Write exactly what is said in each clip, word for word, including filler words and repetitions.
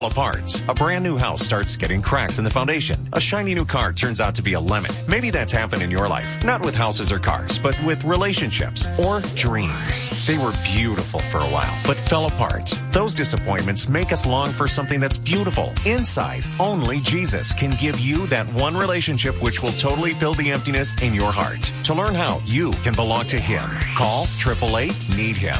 Parts. A brand new house starts getting cracks in the foundation. A shiny new car turns out to be a lemon. Maybe that's happened in your life. Not with houses or cars, but with relationships or dreams. They were beautiful for a while, but fell apart. Those disappointments make us long for something that's beautiful. Inside, only Jesus can give you that one relationship which will totally fill the emptiness in your heart. To learn how you can belong to Him, call triple eight need him.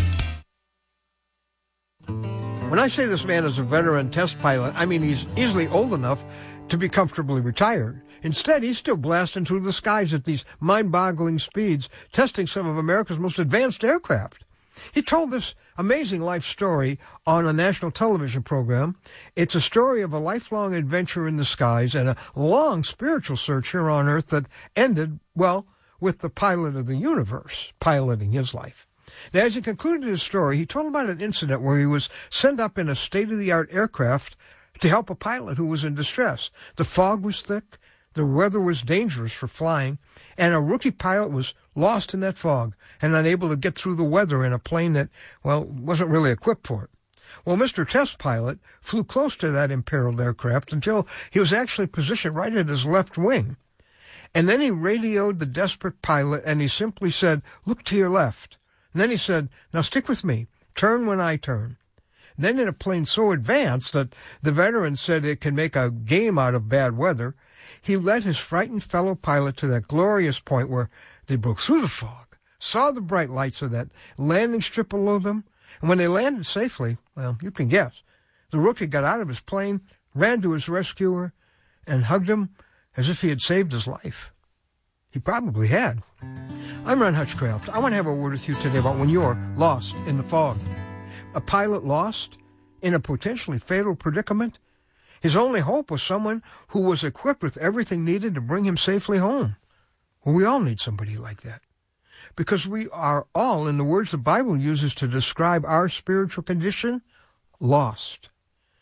When I say this man is a veteran test pilot, I mean he's easily old enough to be comfortably retired. Instead, he's still blasting through the skies at these mind-boggling speeds, testing some of America's most advanced aircraft. He told this amazing life story on a national television program. It's a story of a lifelong adventure in the skies and a long spiritual search here on Earth that ended, well, with the pilot of the universe piloting his life. Now, as he concluded his story, he told about an incident where he was sent up in a state-of-the-art aircraft to help a pilot who was in distress. The fog was thick, the weather was dangerous for flying, and a rookie pilot was lost in that fog and unable to get through the weather in a plane that, well, wasn't really equipped for it. Well, Mister Test Pilot flew close to that imperiled aircraft until he was actually positioned right at his left wing. And then he radioed the desperate pilot, and he simply said, "Look to your left." And then he said, "Now stick with me. Turn when I turn." And then in a plane so advanced that the veteran said it can make a game out of bad weather, he led his frightened fellow pilot to that glorious point where they broke through the fog, saw the bright lights of that landing strip below them, and when they landed safely, well, you can guess, the rookie got out of his plane, ran to his rescuer, and hugged him as if he had saved his life. He probably had. I'm Ron Hutchcraft. I want to have a word with you today about when you're lost in the fog. A pilot lost in a potentially fatal predicament. His only hope was someone who was equipped with everything needed to bring him safely home. Well, we all need somebody like that. Because we are all, in the words the Bible uses to describe our spiritual condition, lost.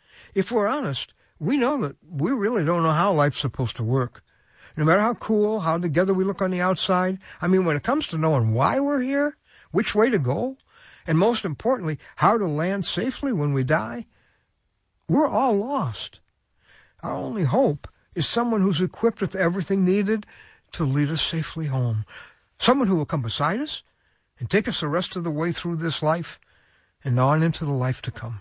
If we're honest, we know that we really don't know how life's supposed to work. No matter how cool, how together we look on the outside, I mean, when it comes to knowing why we're here, which way to go, and most importantly, how to land safely when we die, we're all lost. Our only hope is someone who's equipped with everything needed to lead us safely home. Someone who will come beside us and take us the rest of the way through this life and on into the life to come.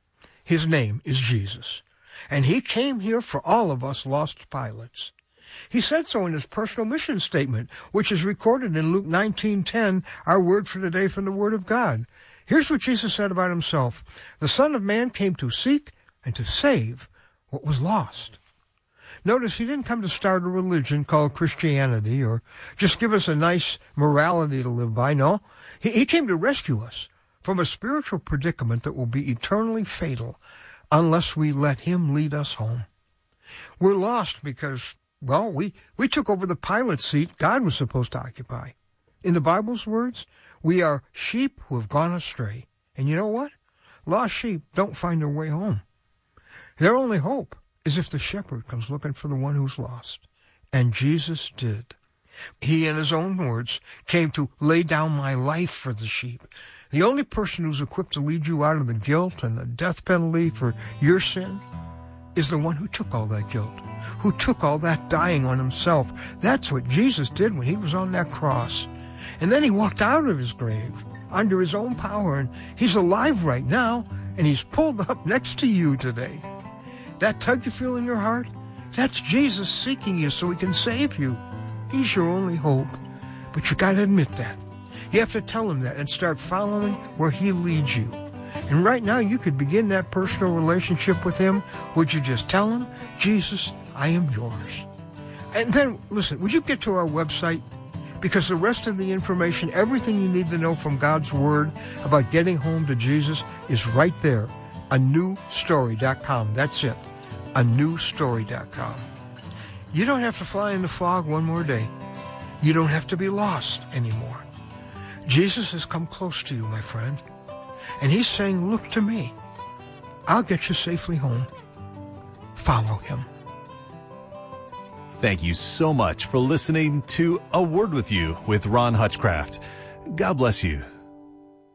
His name is Jesus, and he came here for all of us lost pilots. He said so in his personal mission statement, which is recorded in Luke nineteen ten, our word for today from the Word of God. Here's what Jesus said about himself. The Son of Man came to seek and to save what was lost. Notice he didn't come to start a religion called Christianity or just give us a nice morality to live by. No, he, he came to rescue us from a spiritual predicament that will be eternally fatal unless we let him lead us home. We're lost because, well, we, we took over the pilot seat God was supposed to occupy. In the Bible's words, we are sheep who have gone astray. And you know what? Lost sheep don't find their way home. Their only hope is if the shepherd comes looking for the one who's lost. And Jesus did. He, in his own words, came to lay down my life for the sheep. The only person who's equipped to lead you out of the guilt and the death penalty for your sin is the one who took all that guilt, who took all that dying on himself. That's what Jesus did when he was on that cross. And then he walked out of his grave under his own power, and he's alive right now, and he's pulled up next to you today. That tug you feel in your heart, that's Jesus seeking you so he can save you. He's your only hope. But you got to admit that. You have to tell him that and start following where he leads you. And right now you could begin that personal relationship with him. Would you just tell him, Jesus, I am yours? And then, listen, would you get to our website? Because the rest of the information, everything you need to know from God's Word about getting home to Jesus is right there. a new story dot com. That's it. a new story dot com. You don't have to fly in the fog one more day. You don't have to be lost anymore. Jesus has come close to you, my friend. And he's saying, look to me. I'll get you safely home. Follow him. Thank you so much for listening to A Word With You with Ron Hutchcraft. God bless you.